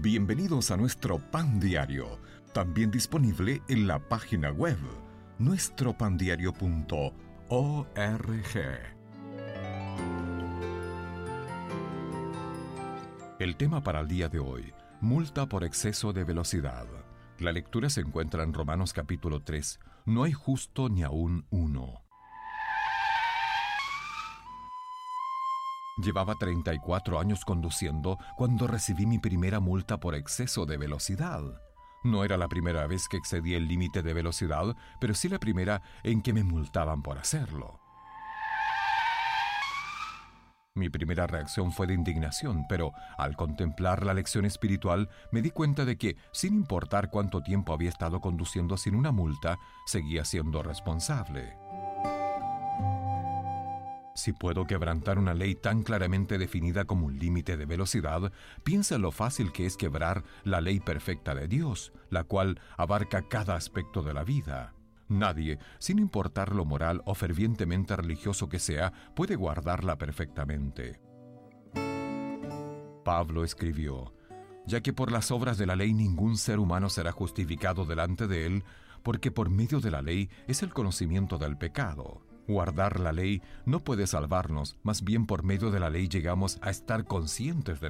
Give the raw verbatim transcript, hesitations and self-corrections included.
Bienvenidos a nuestro Pan Diario, también disponible en la página web nuestro pan diario punto org. El tema para el día de hoy: multa por exceso de velocidad. La lectura se encuentra en Romanos capítulo tres. No hay justo ni aún uno. Llevaba treinta y cuatro años conduciendo cuando recibí mi primera multa por exceso de velocidad. No era la primera vez que excedí el límite de velocidad, pero sí la primera en que me multaban por hacerlo. Mi primera reacción fue de indignación, pero al contemplar la lección espiritual me di cuenta de que, sin importar cuánto tiempo había estado conduciendo sin una multa, seguía siendo responsable. Si puedo quebrantar una ley tan claramente definida como un límite de velocidad, piensa en lo fácil que es quebrar la ley perfecta de Dios, la cual abarca cada aspecto de la vida. Nadie, sin importar lo moral o fervientemente religioso que sea, puede guardarla perfectamente. Pablo escribió: ya que por las obras de la ley ningún ser humano será justificado delante de él, porque por medio de la ley es el conocimiento del pecado. Guardar la ley no puede salvarnos, más bien por medio de la ley llegamos a estar conscientes de